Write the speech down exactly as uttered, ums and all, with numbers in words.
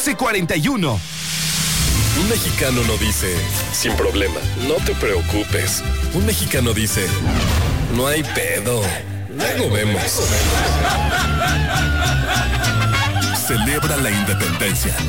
doce cuarenta y uno. Un mexicano no dice, sin problema, no te preocupes. Un mexicano dice, no hay pedo, luego vemos. Celebra la independencia.